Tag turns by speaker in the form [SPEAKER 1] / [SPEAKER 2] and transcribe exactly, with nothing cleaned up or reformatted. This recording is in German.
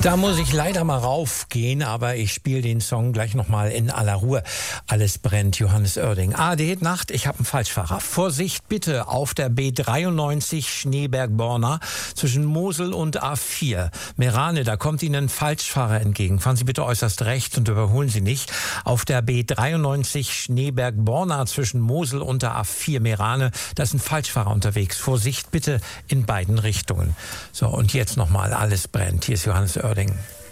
[SPEAKER 1] Da muss ich leider mal raufgehen, aber ich spiele den Song gleich nochmal in aller Ruhe. Alles brennt, Johannes Oerding. A D, Nacht, ich habe einen Falschfahrer. Vorsicht bitte auf der B dreiundneunzig Schneeberg-Borna zwischen Mosel und A vier. Merane, da kommt Ihnen ein Falschfahrer entgegen. Fahren Sie bitte äußerst rechts und überholen Sie nicht. Auf der B dreiundneunzig Schneeberg-Borna zwischen Mosel und der A vier Merane, da ist ein Falschfahrer unterwegs. Vorsicht bitte in beiden Richtungen. So, und jetzt nochmal, alles brennt. Hier ist Johannes Oerding.